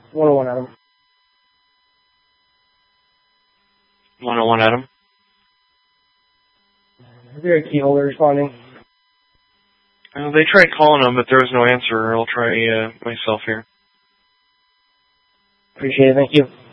101 Adam. 101 Adam. Is there a key holder responding? They tried calling him, but there was no answer. I'll try myself here. Appreciate it. Thank you.